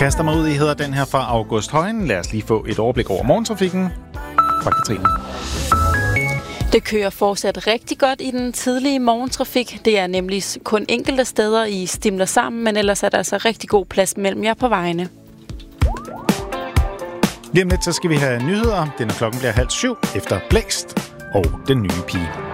Kaster mig ud i hedder den her fra August Højen. Lad os lige få et overblik over morgentrafikken fra Katrine. Det kører fortsat rigtig godt i den tidlige morgentrafik. Det er nemlig kun enkelte steder, I stimler sammen, men ellers er der altså rigtig god plads mellem jer på vejene. Lige om lidt, så skal vi have nyheder. Klokken bliver 6:30 efter Blækst og Den Nye Pige.